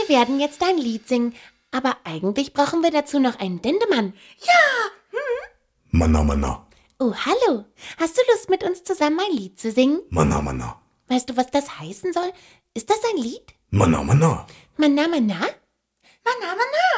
Wir werden jetzt ein Lied singen, aber eigentlich brauchen wir dazu noch einen Dendemann. Ja. Manna, Manna. Oh, hallo. Hast du Lust, mit uns zusammen ein Lied zu singen? Manna, Manna. Weißt du, was das heißen soll? Ist das ein Lied? Manna, Manna. Manna, Manna? Manna, Manna.